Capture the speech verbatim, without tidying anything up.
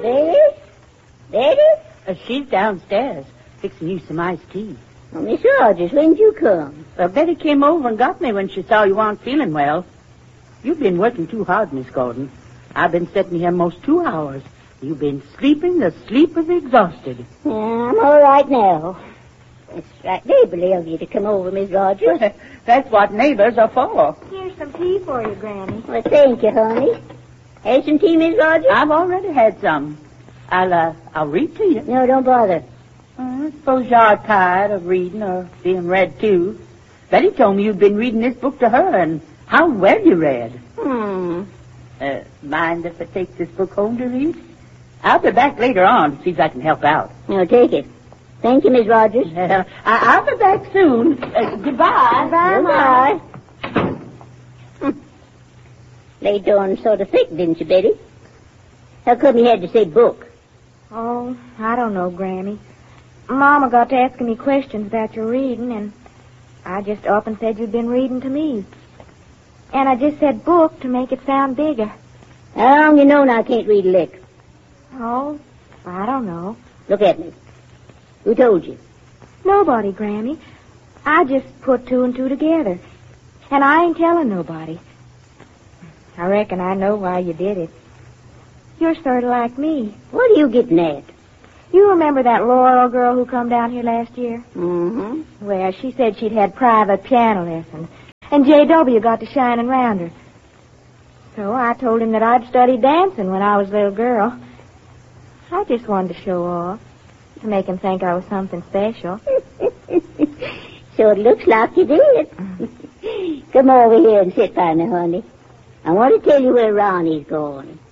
Betty? Betty? Uh, she's downstairs, fixing you some iced tea. Oh, Miss Rogers, when did you come? Well, Betty came over and got me when she saw you weren't feeling well. You've been working too hard, Miss Gordon. I've been sitting here most two hours. You've been sleeping the sleep of the exhausted. Yeah, I'm all right now. It's right neighborly of you to come over, Miss Rogers. That's what neighbors are for. Here's some tea for you, Granny. Well, thank you, honey. Have some tea, Miss Rogers? I've already had some. I'll, uh, I'll read to you. No, don't bother. Uh, I suppose you're tired of reading or being read to. Betty told me you'd been reading this book to her, and how well you read. Hmm. Uh, mind if I take this book home to read? I'll be back later on to see if I can help out. No, take it. Thank you, Miss Rogers. Uh, I- I'll be back soon. Uh, goodbye. Goodbye. Hmm. Laid on sort of thick, didn't you, Betty? How come you had to say book? Oh, I don't know, Granny. Mama got to asking me questions about your reading, and I just up and said you'd been reading to me. And I just said book to make it sound bigger. How long you known I can't read a lick? Oh, I don't know. Look at me. Who told you? Nobody, Granny. I just put two and two together. And I ain't telling nobody. I reckon I know why you did it. You're sort of like me. What are you getting at? You remember that Laurel girl who come down here last year? Mm-hmm. Well, she said she'd had private piano lessons. And J W got to shining round her. So I told him that I'd studied dancing when I was a little girl. I just wanted to show off. To make him think I was something special. So it looks like you did. Come over here and sit by me, honey. I want to tell you where Ronnie's going.